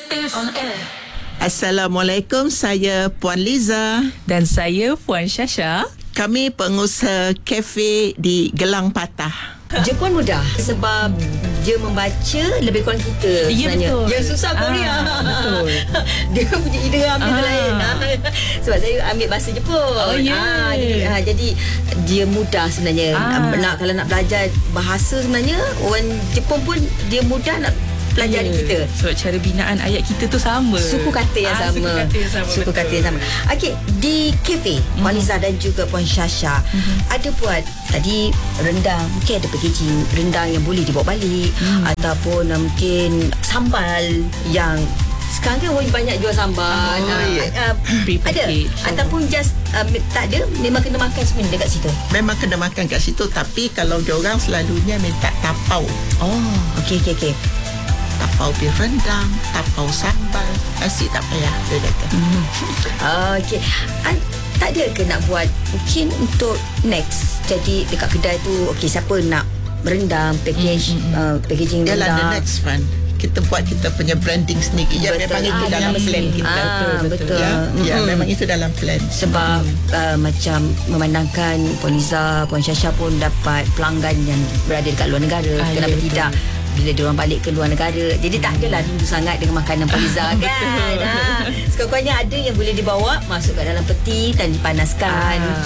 Assalamualaikum, saya Puan Liza. Dan saya Puan Syasha. Kami pengusaha kafe di Gelang Patah. Jepun mudah sebab dia membaca lebih kurang kita sebenarnya. Betul. Yang susah Korea. Betul. Dia punya idea ambil lain. Sebab saya ambil bahasa Jepun. Oh, yeah. Jadi dia mudah sebenarnya. Kalau nak belajar bahasa sebenarnya orang Jepun pun dia mudah nak pelajari kita. Sebab cara binaan ayat kita tu sama. Suku kata yang sama. Suku kata yang sama. Okey, di kafe Puan Liza dan juga Puan Syasha ada buat tadi rendang, mungkin ada packaging rendang yang boleh dibawa balik ataupun mungkin sambal yang sekarang kan orang banyak jual sambal. Ada ataupun just tak ada, memang kena makan sebenarnya dekat situ. Memang kena makan kat situ, tapi kalau diorang selalunya minta tapau. Oh, okey. Tapau bir rendang, tapau sambal, nasi tak payah, dia kata. Okey. Tak ada ke nak buat mungkin untuk next, jadi dekat kedai tu okey, siapa nak rendang packaging Yalah, rendang the next one kita buat kita punya branding sendiri. Ya, memang itu dalam plan kita. Betul. Ya, memang itu dalam plan. Sebab macam memandangkan Puan Liza, Puan Syasha pun dapat pelanggan yang berada dekat luar negara. Kenapa tidak bila diorang balik ke luar negara, jadi tak adalah rindu sangat dengan makanan Puan Liza kan. Sekurang-kurangnya ada yang boleh dibawa masuk kat dalam peti dan dipanaskan.